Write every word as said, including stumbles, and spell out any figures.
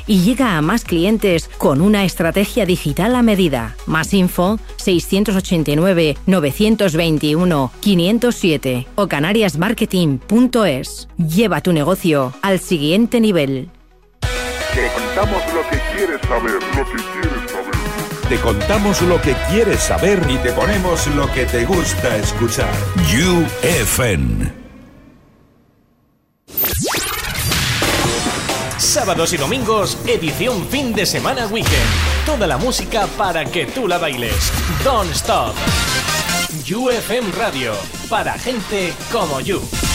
y llega a más clientes con una estrategia digital a medida. Más info seiscientos ochenta y nueve, novecientos veintiuno, quinientos siete o canariasmarketing punto es. Lleva tu negocio al siguiente nivel. Te contamos lo que quieres saber, lo que quieres saber. Te contamos lo que quieres saber y te ponemos lo que te gusta escuchar. U F N. Sábados y domingos, edición fin de semana weekend. Toda la música para que tú la bailes. Don't Stop. U F M Radio, para gente como you.